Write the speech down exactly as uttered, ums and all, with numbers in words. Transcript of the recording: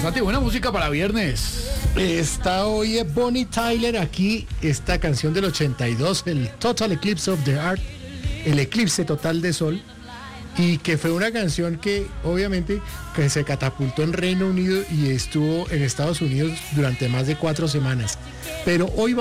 bastante buena música para viernes. Está hoy Bonnie Tyler aquí, esta canción del ochenta y dos, el Total Eclipse of the Heart, el eclipse total de sol, y que fue una canción que obviamente que se catapultó en Reino Unido y estuvo en Estados Unidos durante más de cuatro semanas. Pero hoy